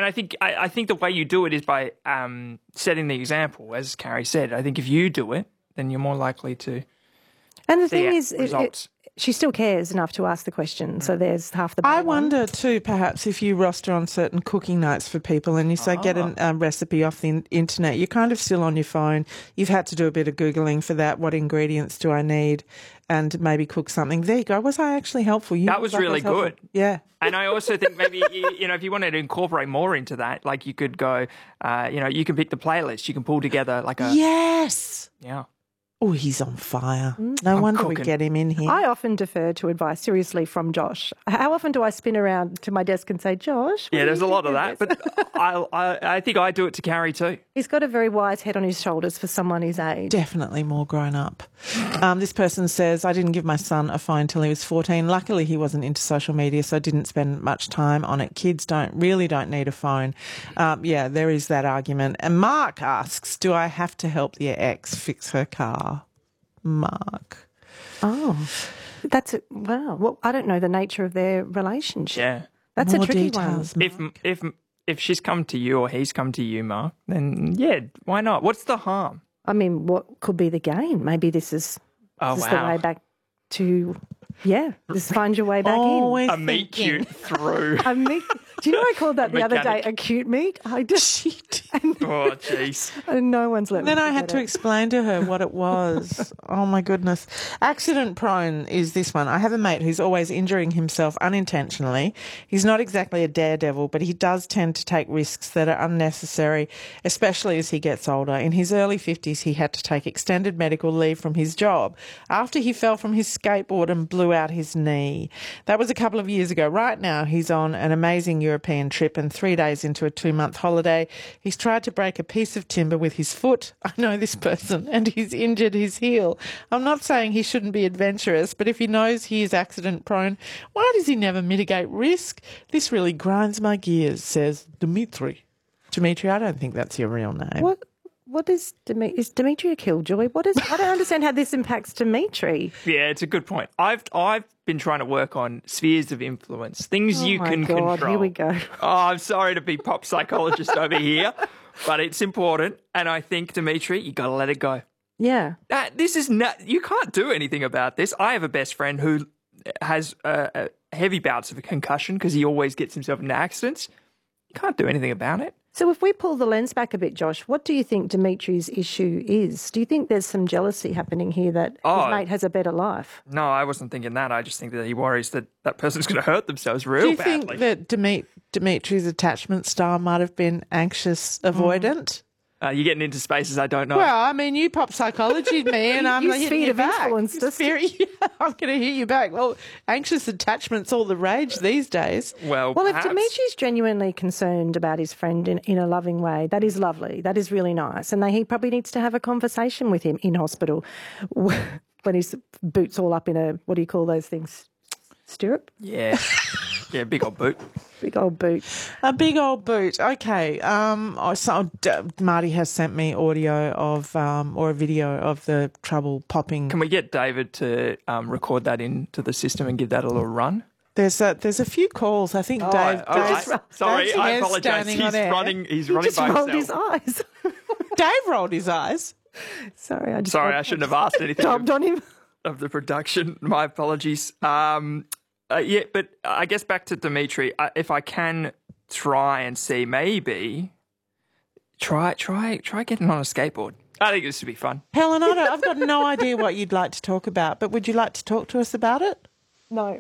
And I think the way you do it is by setting the example, as Carrie said. I think if you do it, then you're more likely to. And the thing is, results. She still cares enough to ask the question, so there's half the battle. I wonder too, perhaps if you roster on certain cooking notes for people and you say get a recipe off the internet, you're kind of still on your phone. You've had to do a bit of Googling for that. What ingredients do I need? And maybe cook something. There you go. Was I actually helpful? That was really good. Yeah. And I also think maybe, if you wanted to incorporate more into that, like you could go, you can pick the playlist. You can pull together like a... Yes. Yeah. Oh, he's on fire. No wonder we get him in here. I often defer to advice, seriously, from Josh. How often do I spin around to my desk and say, Josh? Yeah, there's a lot of that, but I think I do it to Carrie too. He's got a very wise head on his shoulders for someone his age. Definitely more grown up. This person says, I didn't give my son a phone till he was 14. Luckily, he wasn't into social media, so I didn't spend much time on it. Kids don't need a phone. Yeah, there is that argument. And Mark asks, do I have to help the ex fix her car? Mark. Oh, that's it. Wow. Well, I don't know the nature of their relationship. Yeah. That's More a tricky details, one. If she's come to you or he's come to you, Mark, then yeah, why not? What's the harm? I mean, what could be the gain? Maybe this is the way back to, just find your way back in. A meet cute through. Do you know I called that the other day a cute meet? I just... Oh, jeez. And no one's let me Then I had to explain to her what it was. Oh, my goodness. Accident prone is this one. I have a mate who's always injuring himself unintentionally. He's not exactly a daredevil, but he does tend to take risks that are unnecessary, especially as he gets older. In his early 50s, he had to take extended medical leave from his job after he fell from his skateboard and blew out his knee. That was a couple of years ago. Right now, he's on an amazing European trip, and 3 days into a 2-month holiday, he's tried to break a piece of timber with his foot. I know this person, and he's injured his heel. I'm not saying he shouldn't be adventurous, but if he knows he is accident prone, why does he never mitigate risk? This really grinds my gears, says Dimitri. Dimitri, I don't think that's your real name. What is Dimitri? Is Dimitri a killjoy? I don't understand how this impacts Dimitri. Yeah, it's a good point. I've been trying to work on spheres of influence, things you can control. Here we go. Oh, I'm sorry to be pop psychologist over here, but it's important. And I think, Dimitri, you got to let it go. Yeah. This is you can't do anything about this. I have a best friend who has heavy bouts of a concussion because he always gets himself into accidents. You can't do anything about it. So if we pull the lens back a bit, Josh, what do you think Dimitri's issue is? Do you think there's some jealousy happening here that his mate has a better life? No, I wasn't thinking that. I just think that he worries that that person's going to hurt themselves real badly. Do you think that Dimitri's attachment style might have been anxious avoidant? You're getting into spaces I don't know. Well, I mean, you pop psychology me and I'm hitting you back. I'm going to hit you back. Well, anxious attachment's all the rage these days. Well, if Dimitri's genuinely concerned about his friend in a loving way, that is lovely. That is really nice. And he probably needs to have a conversation with him in hospital when his boot's all up in a, what do you call those things? Stirrup? Yeah. Yeah, big old boot. Big old boot. A big old boot. Okay. Marty has sent me audio of or a video of the trouble popping. Can we get David to record that into the system and give that a little run? There's a few calls. I think Dave. Sorry, I apologise. He's running. He's running by himself. Rolled his eyes. Dave rolled his eyes. Sorry, I shouldn't have asked anything. Dubbed on him. Of the production. My apologies. Yeah, but I guess back to Dimitri. If I can try and see, maybe try getting on a skateboard. I think this would be fun. Helen, I've got no idea what you'd like to talk about, but would you like to talk to us about it? No.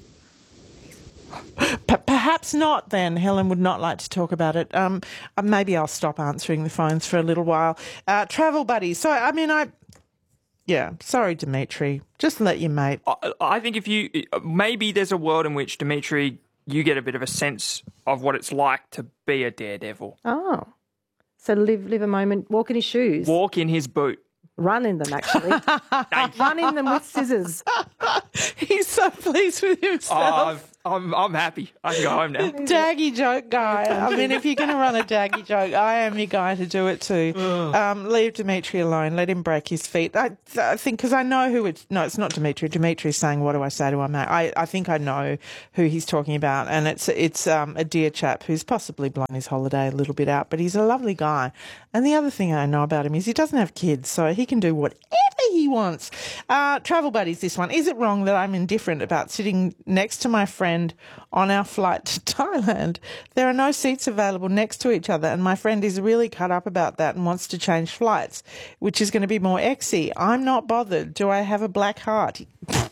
Perhaps not then. Helen would not like to talk about it. Maybe I'll stop answering the phones for a little while. Travel buddies. So, I mean, yeah, sorry, Dimitri. Just let your mate. I think maybe there's a world in which, Dimitri, you get a bit of a sense of what it's like to be a daredevil. Oh. So live a moment, walk in his shoes. Walk in his boot. Run in them, actually. Run in them with scissors. He's so pleased with himself. I'm happy. I can go home now. Daggy joke guy. I mean, if you're going to run a daggy joke, I am your guy to do it too. Leave Dimitri alone. Let him break his feet. I think, because I know who it's... No, it's not Dimitri. Dimitri's saying, what do I say to him? I think I know who he's talking about, and it's a dear chap who's possibly blown his holiday a little bit out, but he's a lovely guy. And the other thing I know about him is he doesn't have kids, so he can do whatever he wants. Travel buddies, this one. Is it wrong that I'm indifferent about sitting next to my friend on our flight to Thailand? There are no seats available next to each other, and my friend is really cut up about that and wants to change flights, which is going to be more exy. I'm not bothered. Do I have a black heart?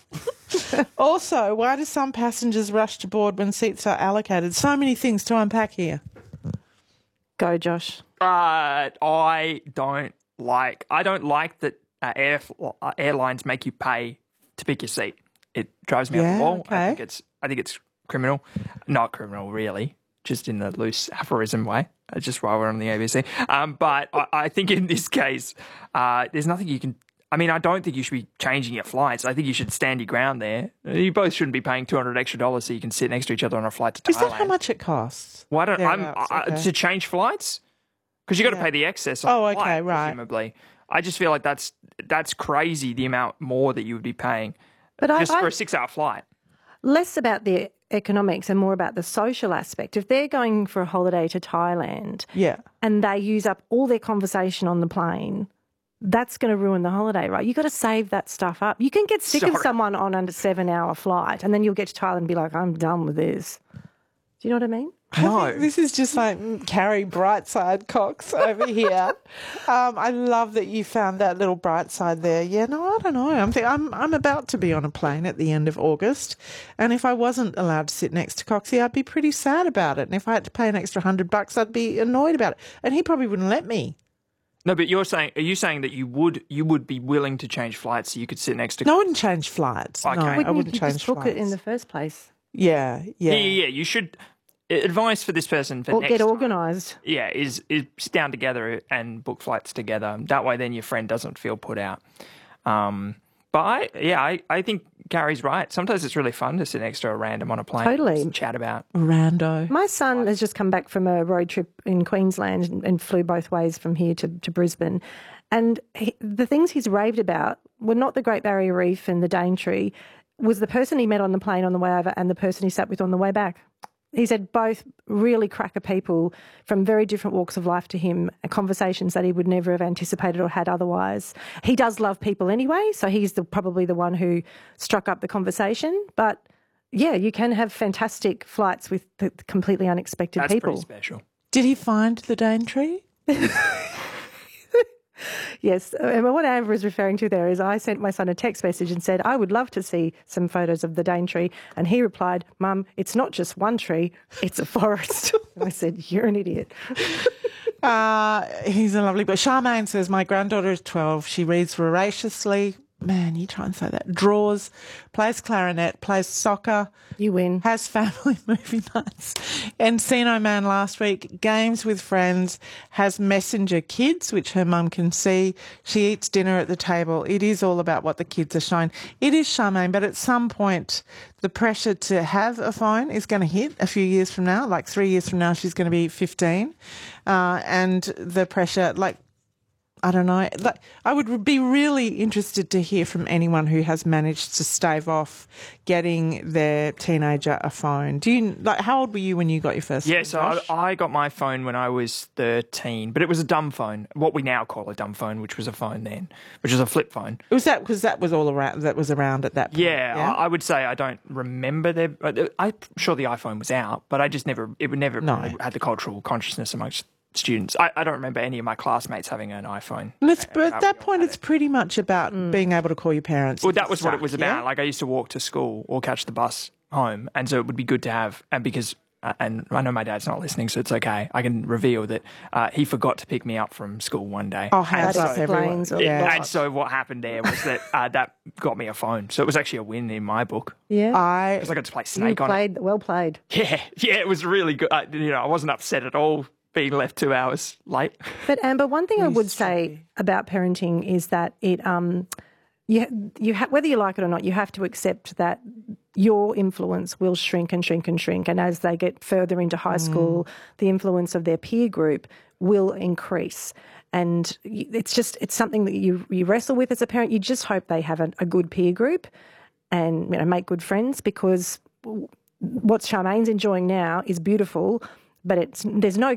Also, why do some passengers rush to board when seats are allocated? So many things to unpack here. Go, Josh. I don't like that airlines make you pay to pick your seat. It drives me up the wall. Okay. I think it's criminal. Not criminal, really, just in the loose aphorism way. Just while we're on the ABC. But I think in this case, there's nothing you can... I mean, I don't think you should be changing your flights. I think you should stand your ground there. You both shouldn't be paying $200 extra so you can sit next to each other on a flight to Thailand. Is that how much it costs? Why don't Okay. to change flights? Because you got to pay the excess. On the flight, right. Presumably, I just feel like that's crazy. The amount more that you would be paying, But just for a 6-hour flight. Less about the economics and more about the social aspect. If they're going for a holiday to Thailand and they use up all their conversation on the plane, that's going to ruin the holiday, right? You've got to save that stuff up. You can get sick of someone on a 7-hour flight and then you'll get to Thailand and be like, I'm done with this. Do you know what I mean? No. I think this is just like Carrie Brightside Cox over here. I love that you found that little bright side there. Yeah, no, I don't know. I'm about to be on a plane at the end of August, and if I wasn't allowed to sit next to Coxie, I'd be pretty sad about it. And if I had to pay an extra $100, I'd be annoyed about it. And he probably wouldn't let me. No, but are you saying that you would be willing to change flights so you could sit next to? No, I wouldn't change flights. Okay. No, I wouldn't you change just book flights. it in the first place. Yeah. You should. Advice for this person for Or next get time, organised. yeah, is sit down together and book flights together. That way, then your friend doesn't feel put out. But I think Gary's right. Sometimes it's really fun to sit next to a random on a plane. Totally. And chat about. Rando. My son has just come back from a road trip in Queensland and flew both ways from here to Brisbane. And the things he's raved about were not the Great Barrier Reef and the Daintree, was the person he met on the plane on the way over and the person he sat with on the way back. He said both really cracker people from very different walks of life to him, conversations that he would never have anticipated or had otherwise. He does love people anyway, so he's probably the one who struck up the conversation. But, yeah, you can have fantastic flights with the completely unexpected people. That's pretty special. Did he find the Daintree? Yes, and what Amber is referring to there is I sent my son a text message and said, I would love to see some photos of the Daintree. And he replied, Mum, it's not just one tree, it's a forest. And I said, you're an idiot. He's a lovely boy. Charmaine says, my granddaughter is 12. She reads voraciously. Man, you try and say that. Draws, plays clarinet, plays soccer. You win. Has family movie nights. Encino Man last week. Games with friends. Has messenger kids, which her mum can see. She eats dinner at the table. It is all about what the kids are shown. It is, Charmaine, but at some point the pressure to have a phone is going to hit a few years from now. Like 3 years from now, she's going to be 15. And the pressure, I don't know. I would be really interested to hear from anyone who has managed to stave off getting their teenager a phone. How old were you when you got your first phone? Yeah, so I got my phone when I was 13, but it was a dumb phone, what we now call a dumb phone, which was a phone then, which was a flip phone. Was that because that was all around? That was around at that point. Yeah, I would say I don't remember I'm sure the iPhone was out, but it would never really had the cultural consciousness amongst students. I don't remember any of my classmates having an iPhone. But at that point, it's pretty much about being able to call your parents. Well, that was what it was about. Yeah? Like I used to walk to school or catch the bus home, and so it would be good to have. And because, and I know my dad's not listening, so it's okay. I can reveal that he forgot to pick me up from school one day. Oh, hands That up, everyone. explains a lot. And so what happened there was that that got me a phone. So it was actually a win in my book. Yeah. Because I got to play Snake on it. Well played. Yeah, it was really good. I wasn't upset at all being left 2 hours late. But Amber, one thing I would say about parenting is that it whether you like it or not, you have to accept that your influence will shrink and shrink and shrink. And as they get further into high school, the influence of their peer group will increase. And it's something that you wrestle with as a parent. You just hope they have a good peer group and make good friends, because what Charmaine's enjoying now is beautiful, but there's no